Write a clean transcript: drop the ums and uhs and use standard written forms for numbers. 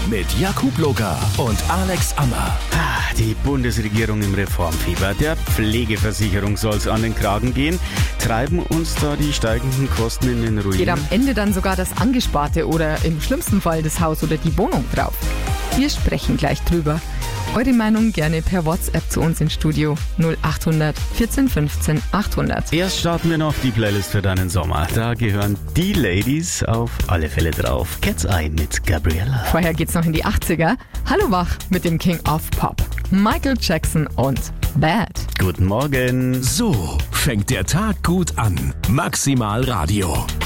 mit Jakub Locker und Alex Ammer. Die Bundesregierung im Reformfieber. Der Pflegeversicherung soll es an den Kragen gehen. Treiben uns da die steigenden Kosten in den Ruin? Geht am Ende dann sogar das Angesparte oder im schlimmsten Fall das Haus oder die Wohnung drauf? Wir sprechen gleich drüber. Eure Meinung gerne per WhatsApp zu uns ins Studio 0800 14 15 800. Erst starten wir noch die Playlist für deinen Sommer. Da gehören die Ladies auf alle Fälle drauf. Cat's Eye mit Gabriella. Vorher geht's noch in die 80er. Hallo wach mit dem King of Pop, Michael Jackson und Bad. Guten Morgen. So fängt der Tag gut an. Maximal Radio.